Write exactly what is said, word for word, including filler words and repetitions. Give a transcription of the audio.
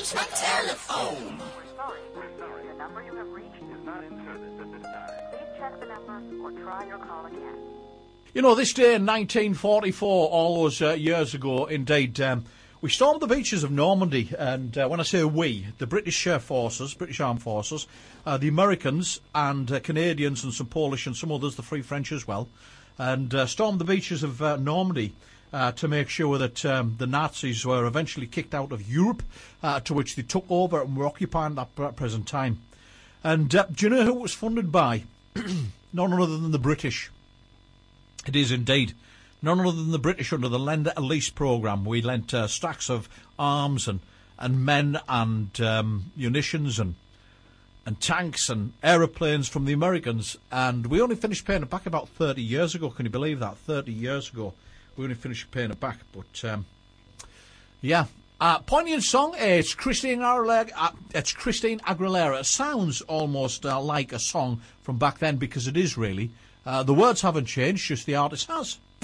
use my telephone. We're sorry. The number you have reached is not in service at this time. Please check the number or try your call again. You know, this day in nineteen forty-four, all those uh, years ago, indeed, um, we stormed the beaches of Normandy. And uh, when I say we, the British uh, forces, British Armed Forces, uh, the Americans and uh, Canadians and some Polish and some others, the Free French as well, and uh, stormed the beaches of uh, Normandy uh, to make sure that um, the Nazis were eventually kicked out of Europe, uh, to which they took over and were occupying at that present time. And uh, do you know who it was funded by? None other than the British. It is indeed. None other than the British under the Lend-Lease programme. We lent uh, stacks of arms and, and men and um, munitions and and tanks and aeroplanes from the Americans. And we only finished paying it back about thirty years ago. Can you believe that? thirty years ago. We only finished paying it back. But, um, yeah. Uh, poignant song. Uh, it's Christine Aguilera. Uh, it's Christine Aguilera. It sounds almost uh, like a song from back then because it is really. Uh, the words haven't changed, just the artist has.